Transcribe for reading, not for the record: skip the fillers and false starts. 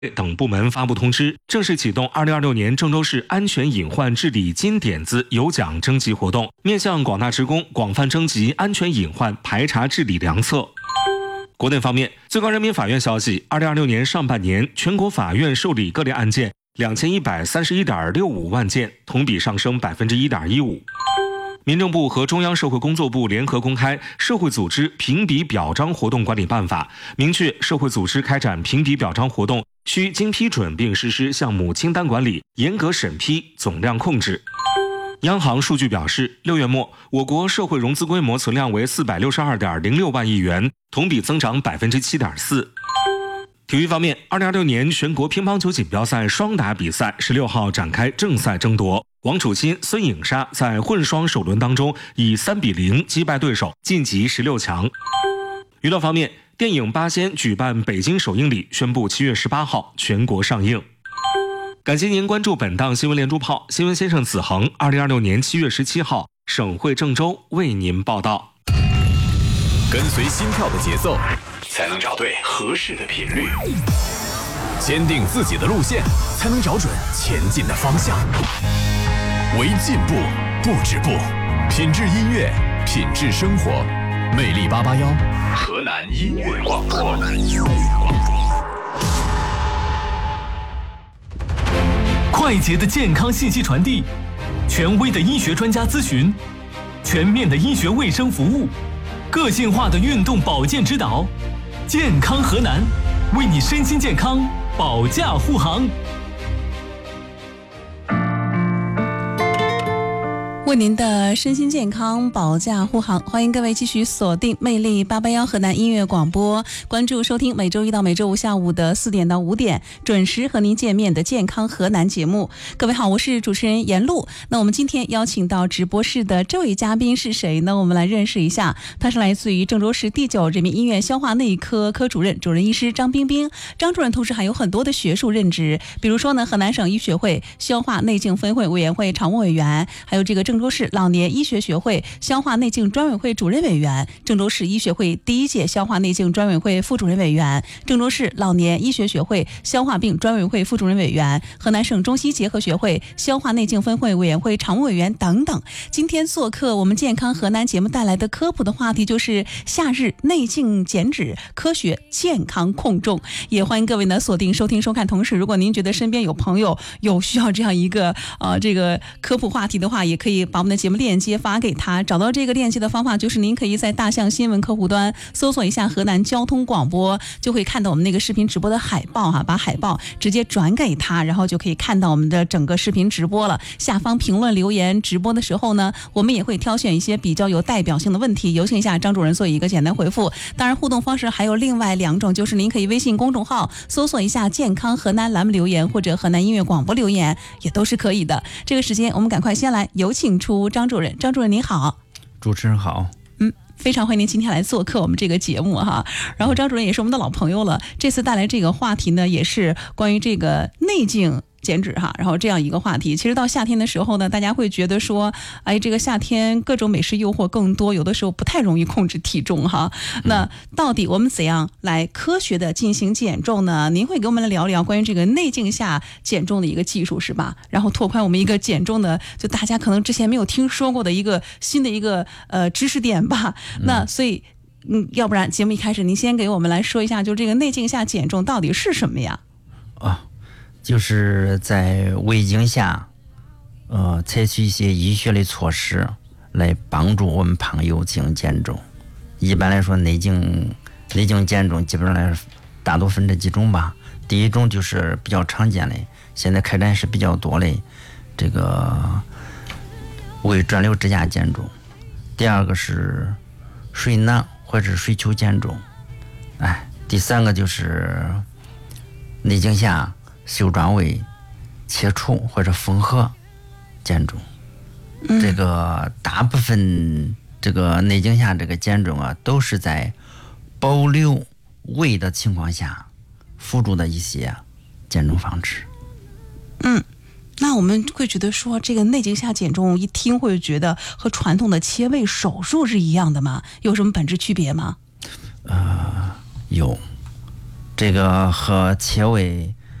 等部门发布通知，正式启动2026年郑州市安全隐患治理金点子有奖征集活动，面向广大职工广泛征集安全隐患排查治理良策。国内方面，最高人民法院消息，2026年上半年全国法院受理各类案件2131.65万件，同比上升1.15%。民政部和中央社会工作部联合公开《社会组织评比表彰活动管理办法》，明确社会组织开展评比表彰活动需经批准并实施项目清单管理，严格审批，总量控制。央行数据表示，6月末我国社会融资规模存量为462.06万亿元，同比增长7.4%。体育方面，2026年全国乒乓球锦标赛双打比赛16号展开正赛争夺，王楚钦、孙颖莎在混双首轮当中以3-0击败对手，晋级16强。娱乐方面，电影《八仙》举办北京首映礼，宣布7月18号全国上映。感谢您关注本档新闻连珠炮，新闻先生子恒2026年7月17号省会郑州为您报道。 跟随心跳的节奏， 才能找对合适的频率； 坚定自己的路线，才能找准前进的方向。为进步不止步，品质音乐，品质生活。魅力881， 河南音乐广播。 快捷的健康信息传递，权威的医学专家咨询，全面的医学卫生服务，个性化的运动保健指导。健康河南，为你身心健康保驾护航。 为您的身心健康保驾护航，欢迎各位继续锁定魅力881河南音乐广播，关注收听每周一到每周五下午的4点到5点准时和您见面的健康河南节目。各位好，我是主持人严露。那我们今天邀请到直播室的这位嘉宾是谁呢？我们来认识一下，他是来自于郑州市第9人民医院消化内科科主任、主任医师张冰冰。张主任同时还有很多的学术任职，比如说呢，河南省医学会消化内镜分会委员会常务委员，还有这个郑州市老年医学学会消化内镜专委会主任委员，郑州市医学会第1届消化内镜专委会副主任委员，郑州市老年医学学会消化病专委会副主任委员，河南省中西结合学会消化内镜分会委员会常务委员等等。今天做客我们健康河南节目带来的科普的话题就是夏日内镜减脂，科学健康控重。也欢迎各位呢锁定收听收看，同时如果您觉得身边有朋友有需要这样一个这个科普话题的话，也可以把我们的节目链接发给他。找到这个链接的方法就是您可以在大象新闻客户端搜索一下河南交通广播，就会看到我们那个视频直播的海报把海报直接转给他，然后就可以看到我们的整个视频直播了。下方评论留言，直播的时候呢，我们也会挑选一些比较有代表性的问题，有请一下张主任做一个简单回复。当然互动方式还有另外2种，就是您可以微信公众号搜索一下健康河南栏目留言，或者河南音乐广播留言，也都是可以的。这个时间我们赶快先来有请出张主任。张主任您好。 主持人好。 非常欢迎您今天来做客我们这个节目哈。然后张主任也是我们的老朋友了，这次带来这个话题呢，也是关于这个内镜减脂哈，然后这样一个话题。其实到夏天的时候呢，大家会觉得说，哎，这个夏天各种美食诱惑更多，有的时候不太容易控制体重哈。那到底我们怎样来科学的进行减重呢？您会给我们来聊聊关于这个内镜下减重的一个技术是吧？然后拓宽我们一个减重的，就大家可能之前没有听说过的一个新的一个知识点吧。那所以要不然节目一开始您先给我们来说一下，就这个内镜下减重到底是什么呀？ 就是在胃镜下采取一些医学的措施来帮助我们胖友进行减重。一般来说内镜减重基本上来说大多分这几种吧。第一种就是比较常见的，现在开展是比较多的这个胃转流支架减重。第二个是水囊或者水球减重。第3个就是内镜下修转位切除或者缝合减重。这个大部分这个内镜下这个减重都是在保留胃的情况下辅助的一些减重方式。 那我们会觉得说这个内镜下减重一听会觉得和传统的切胃手术是一样的吗？有什么本质区别吗？ 有，这个和切胃